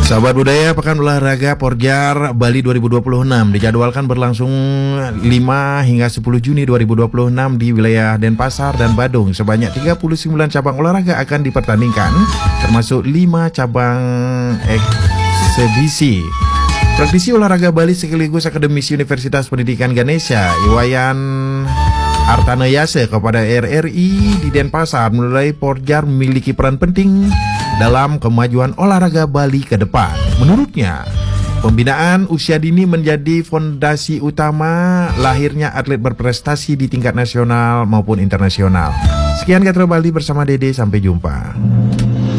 Sahabat budaya, Pekan Olahraga Porjar Bali 2026 dijadwalkan berlangsung 5 hingga 10 Juni 2026 di wilayah Denpasar dan Badung. Sebanyak 39 cabang olahraga akan dipertandingkan, termasuk 5 cabang eksebisi. Praktisi olahraga Bali sekaligus akademisi Universitas Pendidikan Ganesha, Iwayan Artanayase kepada RRI di Denpasar menilai Porjar memiliki peran penting dalam kemajuan olahraga Bali ke depan. Menurutnya, pembinaan usia dini menjadi fondasi utama lahirnya atlet berprestasi di tingkat nasional maupun internasional. Sekian Katro Bali bersama Dede, sampai jumpa.